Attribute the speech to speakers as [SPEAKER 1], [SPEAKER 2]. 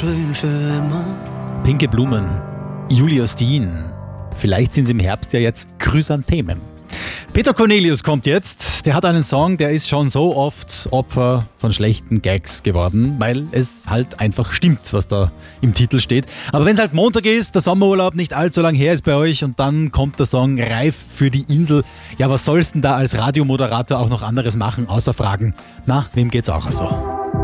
[SPEAKER 1] grün für immer.
[SPEAKER 2] Pinke Blumen, Julius Dean. Vielleicht sind sie im Herbst ja jetzt Chrysanthemen. Peter Cornelius kommt jetzt. Der hat einen Song, der ist schon so oft Opfer von schlechten Gags geworden, weil es halt einfach stimmt, was da im Titel steht. Aber wenn es halt Montag ist, der Sommerurlaub nicht allzu lang her ist bei euch und dann kommt der Song Reif für die Insel. Ja, was sollst denn da als Radiomoderator auch noch anderes machen, außer fragen, na, wem geht's auch so?